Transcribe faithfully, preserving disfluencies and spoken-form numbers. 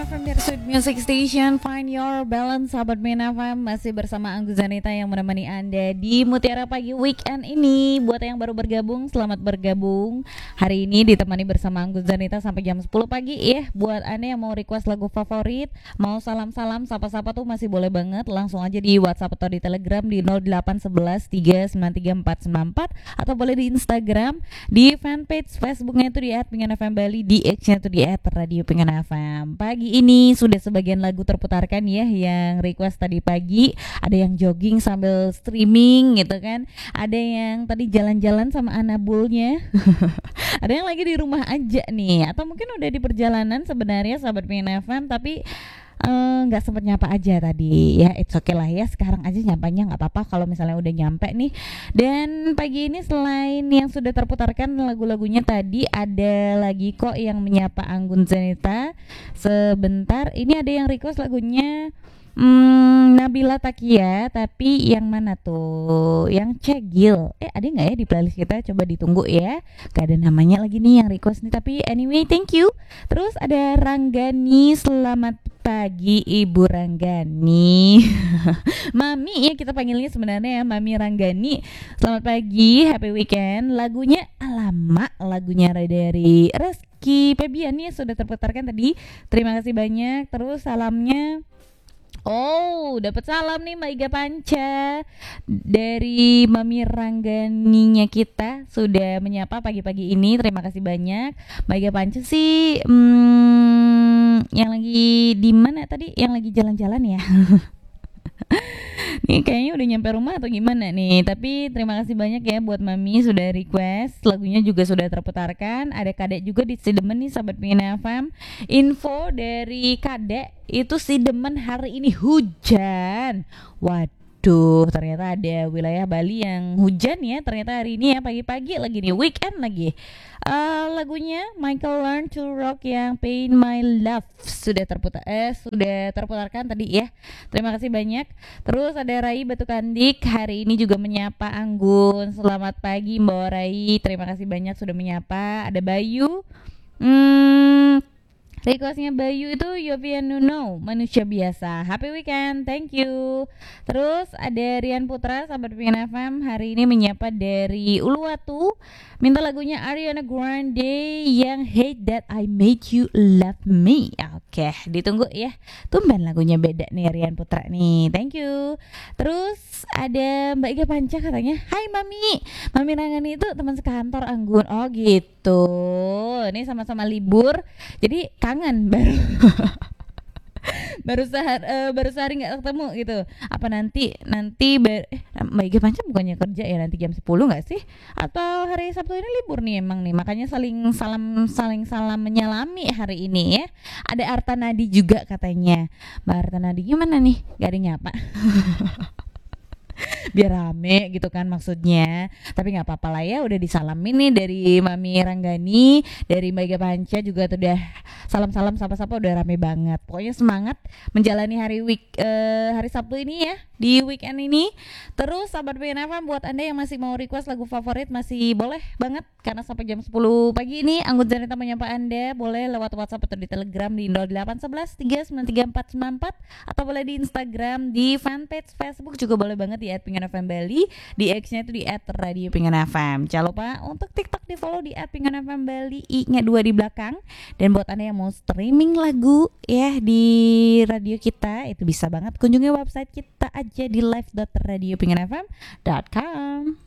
F M dari Sweet Music Station. Find your balance, sahabat Main F M. Masih bersama Anggun Zanita yang menemani Anda di Mutiara Pagi Weekend ini. Buat yang baru bergabung, selamat bergabung. Hari ini ditemani bersama Anggun Zanita sampai jam sepuluh pagi ya. Buat Anda yang mau request lagu favorit, mau salam-salam, sapa-sapa tuh masih boleh banget. Langsung aja di WhatsApp atau di Telegram di nol delapan satu satu tiga sembilan tiga empat sembilan empat, atau boleh di Instagram, di fanpage Facebooknya itu di at pinggan f m bali, di X-nya itu di at radio pinggan f m. Pagi ini sudah sebagian lagu terputarkan ya, yang request tadi pagi. Ada yang jogging sambil streaming gitu kan, ada yang tadi jalan-jalan sama anabulnya ada yang lagi di rumah aja nih, atau mungkin udah di perjalanan sebenarnya sahabat Pinggan F M, tapi nggak uh, sempet nyapa aja tadi ya. It's okay lah ya, sekarang aja nyampanya nggak apa-apa kalau misalnya udah nyampe nih. Dan pagi ini selain yang sudah terputarkan lagu-lagunya tadi, ada lagi kok yang menyapa Anggun Zanita sebentar. Ini ada yang request lagunya Hmm, Nabila Takia, tapi yang mana tuh? Yang Cegil. Eh, ada nggak ya di playlist kita? Coba ditunggu ya. Gak ada namanya lagi nih yang request nih, tapi anyway, thank you. Terus ada Ranggani, selamat pagi Ibu Ranggani. Mami ya kita panggilnya sebenarnya ya, Mami Ranggani. Selamat pagi, happy weekend. Lagunya alamak, lagunya dari Reski Febian ya, sudah terputarkan tadi. Terima kasih banyak. Terus salamnya, oh, dapat salam nih Mbak Iga Panca dari Mami Rangganinya kita, sudah menyapa pagi-pagi ini. Terima kasih banyak Mbak Iga Panca sih. Hmm, yang lagi di mana tadi? Yang lagi jalan-jalan ya. Nih kayaknya udah nyampe rumah atau gimana nih. Tapi terima kasih banyak ya buat Mami sudah request. Lagunya juga sudah terputarkan. Ada Kadek juga di Sidemen nih sahabat Pinggan F M. Info dari Kadek itu Sidemen hari ini hujan. Waduh, ternyata ada wilayah Bali yang hujan ya ternyata hari ini ya, pagi-pagi lagi nih, weekend lagi. Uh, lagunya Michael Learn to Rock yang Pain My Love sudah terputar eh sudah terputarkan tadi ya. Terima kasih banyak. Terus ada Rai Batu Kandik hari ini juga menyapa Anggun. Selamat pagi Mbak Rai. Terima kasih banyak sudah menyapa. Ada Bayu. Hmm, requestnya Bayu itu Yovian Nuno, manusia biasa. Happy weekend, thank you. Terus ada Rian Putra, sahabat Pinggan F M, hari ini menyapa dari Uluwatu. Minta lagunya Ariana Grande yang Hate That I Made You Love Me. Oke, ditunggu ya. Tumben lagunya beda nih Rian Putra nih. Thank you. Terus ada Mbak Iga Panca katanya, "Hai Mami. Mami Ranggani itu teman sekantor Anggun." Oh gitu. Ini sama-sama libur. Jadi kangen baru baru sehari uh, baru sehari nggak ketemu gitu. Apa nanti nanti ber- eh, Mbak Iga Panca bukannya kerja ya nanti jam sepuluh nggak sih? Atau hari Sabtu ini libur nih emang nih, makanya saling salam saling salam menyalami hari ini ya. Ada Arta Nadi juga katanya. Mbak Arta Nadi gimana nih? Gak ada nyapa. Biar rame gitu kan maksudnya. Tapi nggak apa-apa lah ya, udah disalamin nih dari Mami Ranggani, dari Mbak Iga Panca juga udah salam-salam sapa-sapa, udah rame banget. Pokoknya semangat menjalani hari week uh, hari Sabtu ini ya, di weekend ini. Terus sahabat Pinggan F M, buat Anda yang masih mau request lagu favorit masih boleh banget, karena sampai jam sepuluh pagi ini Anggun Zanita menyapa Anda. Boleh lewat WhatsApp atau di Telegram di nol delapan satu satu tiga sembilan tiga empat sembilan empat, atau boleh di Instagram, di fanpage Facebook juga boleh banget di at pinggan f m bali, di X-nya itu di at radio pinggan f m. Jangan lupa untuk TikTok di follow di at pinggan f m bali, i-nya dua di belakang. Dan buat Anda yang mau streaming lagu ya di radio kita, itu bisa banget kunjungi website kita aja di live dot radio pinggan f m dot com.